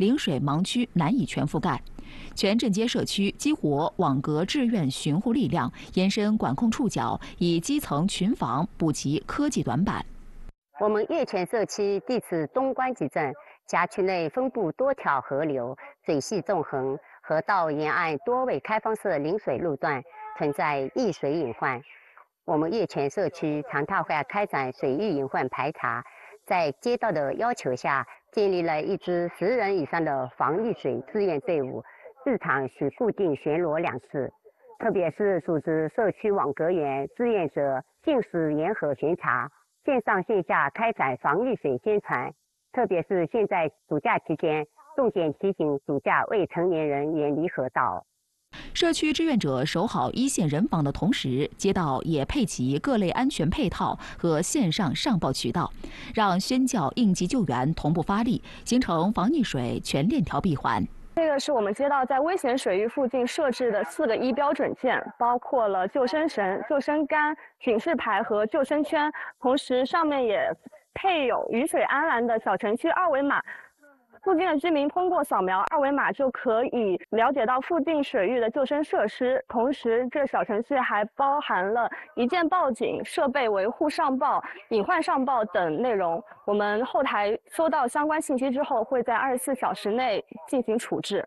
陵水盲区难以全覆盖。全镇街社区激活网格志愿巡护力量，延伸管控触角，以基层群防补齐科技短板。 我们叶泉社区地处东关集镇，辖区内分布多条河流，水系纵横，河道沿岸多为开放式临水路段，存在溢水隐患。我们叶泉社区常态化开展水域隐患排查，在街道的要求下，建立了一支10人以上的防溺水志愿队伍，日常需固定巡逻2次，特别是组织社区网格员志愿者定时沿河巡查，线上线下开展防溺水宣传。特别是现在暑假期间，重点提醒暑假未成年人远离河道。 社区志愿者守好一线人防的同时，街道也配齐各类安全配套和线上上报渠道，让宣教、应急救援同步发力，形成防溺水全链条闭环。 这个是我们街道在危险水域附近设置的4个1标准件，包括了救生绳、救生杆、警示牌和救生圈，同时上面也配有雨水安澜的小程序2维码。附近的居民通过扫描2维码就可以了解到附近水域的救生设施，同时这小程序还包含了一键报警、设备维护上报、隐患上报等内容。我们后台收到相关信息之后，会在24小时内进行处置。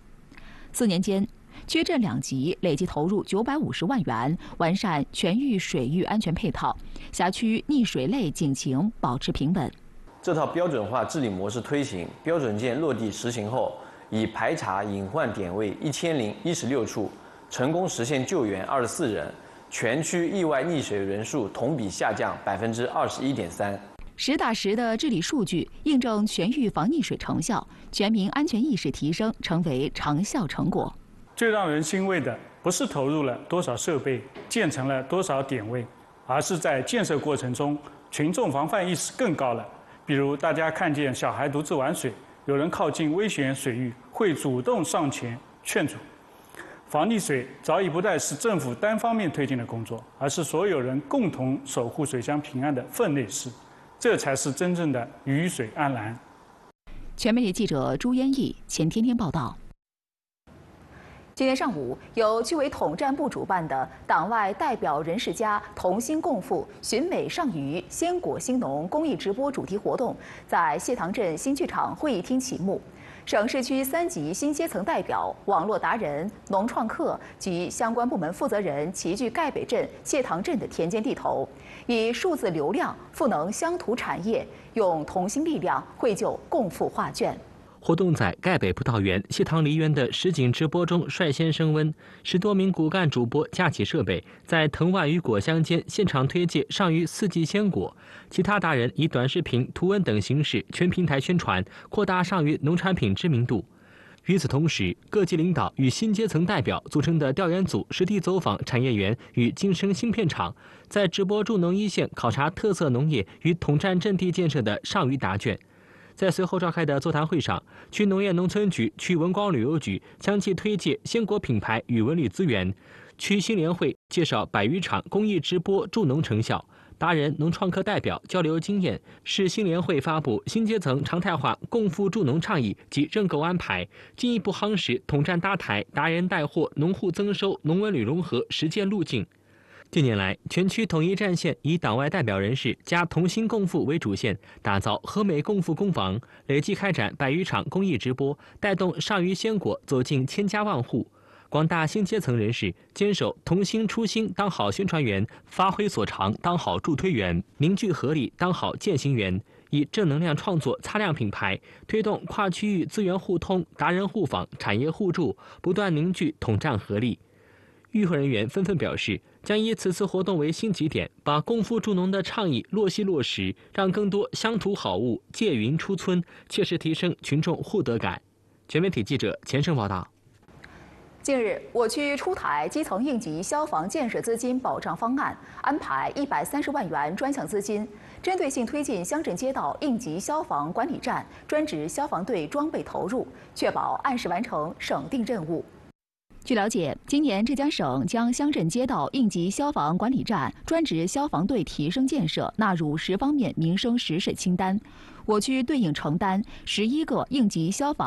4年间，缺镇2级累计投入950万元，完善全域水域安全配套，辖区溺水类警情保持平稳。 这套标准化治理模式推行，标准件落地实行后，已排查隐患点位1016处，成功实现救援24人，全区意外溺水人数同比下降21.3%。 实打实的治理数据印证全域防溺水成效，全民安全意识提升成为长效成果。 最让人欣慰的不是投入了多少设备，建成了多少点位，而是在建设过程中，群众防范意识更高了。比如大家看见小孩独自玩水，有人靠近危险水域，会主动上前劝阻。防溺水早已不再是政府单方面推进的工作，而是所有人共同守护水乡平安的分内事，这才是真正的雨水安澜。 全媒体记者朱嫣毅、钱天天报道。今天上午，由区委统战部主办的党外代表人士家同心共赴寻美上鱼鲜果兴农公益直播主题活动在谢塘镇新剧场会议厅启幕。省市区3级新阶层代表、网络达人、农创客及相关部门负责人齐聚盖北镇、谢塘镇的田间地头，以数字流量赋能乡土产业，用同心力量绘就共赴画卷。 活动在盖北葡萄园谢塘梨园的实景直播中率先升温，10多名骨干主播架起设备，在藤蔓与果香间现场推介上鱼4季鲜果。其他达人以短视频、图文等形式全平台宣传，扩大上鱼农产品知名度。与此同时，各级领导与新阶层代表组成的调研组实地走访产业园与金生芯片厂，在直播助农一线考察特色农业与统战阵地建设的上鱼答卷。在随后召开的座谈会上，区农业农村局、区文广旅游局相继推介鲜果品牌与文旅资源，区新联会介绍100余场公益直播助农成效，达人、农创客代表交流经验，市新联会发布新阶层常态化共赴助农倡议及认购安排，进一步夯实统战搭台、达人带货、农户增收、农文旅融合实践路径。近年来，全区统一战线以党外代表人士加同心共赴为主线，打造和美共赴工坊，累计开展100余场公益直播，带动上鱼鲜果走进千家万户。广大新阶层人士坚守同心初心，当好宣传员；发挥所长，当好助推员；凝聚合力，当好践行员。以正能量创作擦亮品牌，推动跨区域资源互通、达人互访、产业互助，不断凝聚统战合力。与会人员纷纷表示，将以此次活动为新起点，把共赴助农的倡议落细落实，让更多乡土好物借云出村，切实提升群众获得感。全媒体记者钱胜报道。 近日，我区出台基层应急消防建设资金保障方案，安排130万元专项资金，针对性推进乡镇街道应急消防管理站专职消防队装备投入，确保按时完成省定任务。据了解，今年浙江省将乡镇街道应急消防管理站专职消防队提升建设纳入10方面民生实事清单，我区对应承担11个应急消防